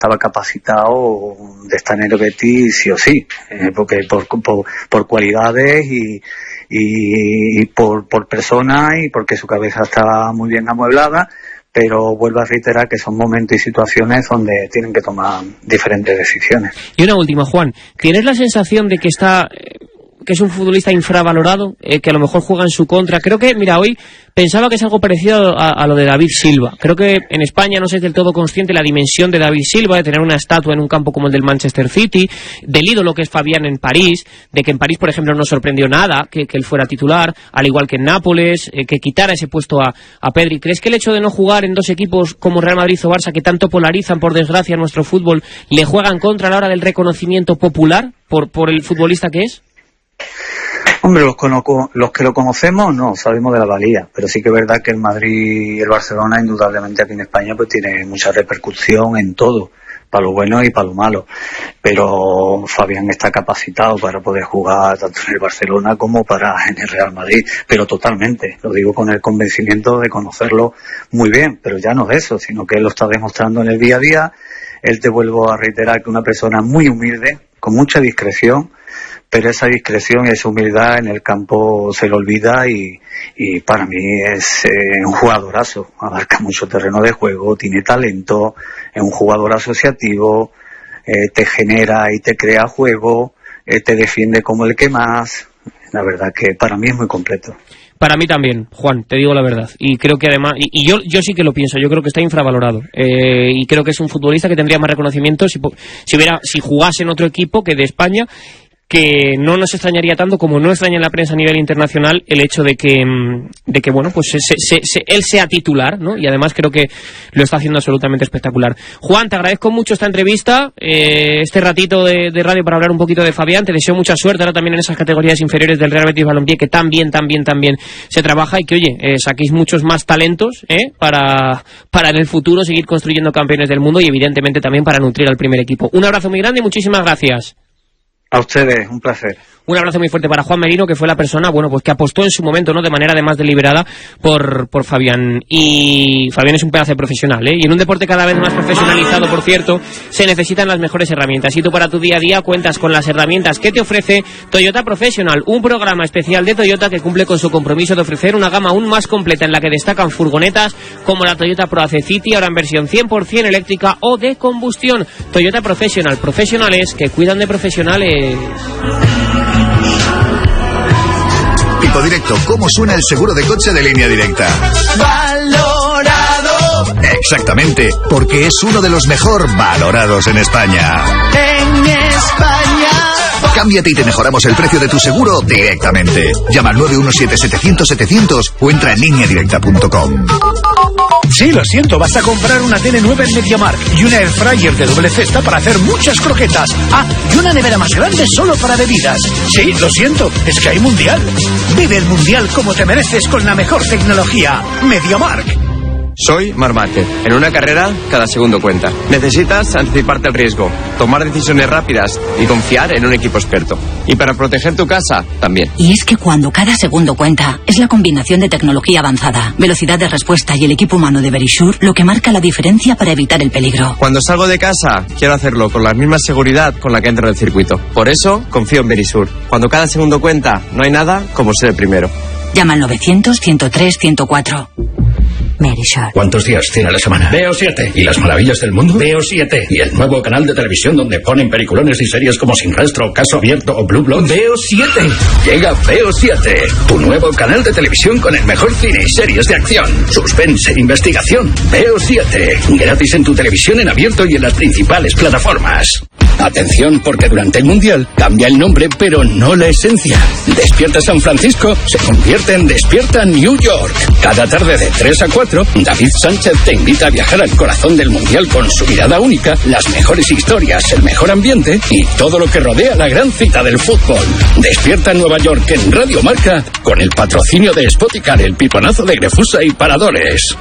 estaba capacitado de estar en el Betis sí o sí, porque por cualidades y por persona, y porque su cabeza está muy bien amueblada, pero vuelvo a reiterar que son momentos y situaciones donde tienen que tomar diferentes decisiones. Y una última, Juan, ¿tienes la sensación de que es un futbolista infravalorado, que a lo mejor juega en su contra? Creo que, mira, hoy pensaba que es algo parecido a lo de David Silva. Creo que en España no sé del todo consciente la dimensión de David Silva, de tener una estatua en un campo como el del Manchester City, del ídolo que es Fabián en París, de que en París, por ejemplo, no sorprendió nada que él fuera titular, al igual que en Nápoles, que quitara ese puesto a Pedri. ¿Crees que el hecho de no jugar en dos equipos como Real Madrid o Barça, que tanto polarizan, por desgracia, nuestro fútbol, le juegan contra a la hora del reconocimiento popular por el futbolista que es? Hombre, los que lo conocemos no sabemos de la valía, pero sí que es verdad que el Madrid y el Barcelona, indudablemente aquí en España, pues tiene mucha repercusión en todo, para lo bueno y para lo malo. Pero Fabián está capacitado para poder jugar tanto en el Barcelona como en el Real Madrid, pero totalmente, lo digo con el convencimiento de conocerlo muy bien, pero ya no es eso, sino que él lo está demostrando en el día a día. Él, te vuelvo a reiterar, que una persona muy humilde, con mucha discreción, pero esa discreción y esa humildad en el campo se le olvida, y para mí es un jugadorazo, abarca mucho terreno de juego, tiene talento, es un jugador asociativo, te genera y te crea juego, te defiende como el que más. La verdad que para mí es muy completo. Para mí también, Juan, te digo la verdad. Y creo que además, y yo sí que lo pienso, yo creo que está infravalorado. Y creo que es un futbolista que tendría más reconocimiento si jugase en otro equipo que de España, que no nos extrañaría tanto como no extraña en la prensa a nivel internacional el hecho de que bueno, pues él sea titular, ¿no? Y además creo que lo está haciendo absolutamente espectacular. Juan, te agradezco mucho esta entrevista, este ratito de radio para hablar un poquito de Fabián. Te deseo mucha suerte ahora también en esas categorías inferiores del Real Betis Balompié, que también se trabaja, y que, oye, saquéis muchos más talentos para en el futuro seguir construyendo campeones del mundo, y evidentemente también para nutrir al primer equipo. Un abrazo muy grande y muchísimas gracias. A ustedes, un placer. Un abrazo muy fuerte para Juan Merino, que fue la persona, bueno, pues que apostó en su momento, ¿no?, de manera además deliberada por Fabián. Y Fabián es un pedazo de profesional, ¿eh? Y en un deporte cada vez más profesionalizado, por cierto, se necesitan las mejores herramientas. Y tú, para tu día a día, cuentas con las herramientas que te ofrece Toyota Professional, un programa especial de Toyota que cumple con su compromiso de ofrecer una gama aún más completa, en la que destacan furgonetas como la Toyota Proace City, ahora en versión 100% eléctrica o de combustión. Toyota Professional, profesionales que cuidan de profesionales. Tipo Directo, ¿cómo suena el seguro de coche de Línea Directa? ¡Valorado! Exactamente, porque es uno de los mejor valorados en España. ¡En España! Cámbiate y te mejoramos el precio de tu seguro directamente. Llama al 917-700-700 o entra en lineadirecta.com. Sí, lo siento, vas a comprar una tele nueva en MediaMarkt y una airfryer de doble cesta para hacer muchas croquetas. Ah, y una nevera más grande solo para bebidas. Sí, lo siento, es que hay mundial. Vive el mundial como te mereces con la mejor tecnología. MediaMarkt. Soy Marc Márquez. En una carrera, cada segundo cuenta. Necesitas anticiparte al riesgo, tomar decisiones rápidas y confiar en un equipo experto. Y para proteger tu casa, también. Y es que cuando cada segundo cuenta, es la combinación de tecnología avanzada, velocidad de respuesta y el equipo humano de Verisure lo que marca la diferencia para evitar el peligro. Cuando salgo de casa, quiero hacerlo con la misma seguridad con la que entro en el circuito. Por eso, confío en Verisure. Cuando cada segundo cuenta, no hay nada como ser el primero. Llama al 900-103-104. Verisure. ¿Cuántos días tiene la semana? Veo 7. ¿Y las maravillas del mundo? Veo 7. ¿Y el nuevo canal de televisión donde ponen peliculones y series como Sin Rastro, Caso Abierto o Blue Bloods? Veo 7. Llega Veo 7, tu nuevo canal de televisión con el mejor cine y series de acción, suspense, investigación. Veo 7. Gratis en tu televisión en abierto y en las principales plataformas. Atención, porque durante el Mundial cambia el nombre, pero no la esencia. Despierta San Francisco se convierte en Despierta New York. Cada tarde de 3 a 4, David Sánchez te invita a viajar al corazón del Mundial con su mirada única, las mejores historias, el mejor ambiente y todo lo que rodea la gran cita del fútbol. Despierta Nueva York en Radio Marca con el patrocinio de Spoticar, el piponazo de Grefusa y Paradores.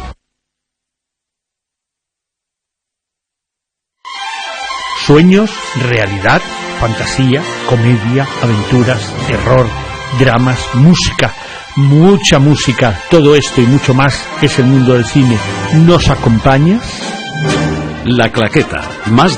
Sueños, realidad, fantasía, comedia, aventuras, terror, dramas, música, mucha música, todo esto y mucho más es el mundo del cine. ¿Nos acompañas? La Claqueta, más